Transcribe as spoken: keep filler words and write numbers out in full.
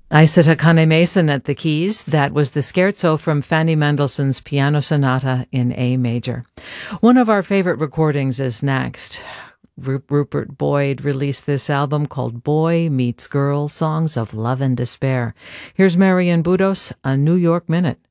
Isata Kane Mason at the keys. That was the scherzo from Fanny Mendelssohn's Piano Sonata in A major. One of our favorite recordings is next. Rupert Boyd released this album called Boy Meets Girl, Songs of Love and Despair. Here's Marian Budos, A New York Minute.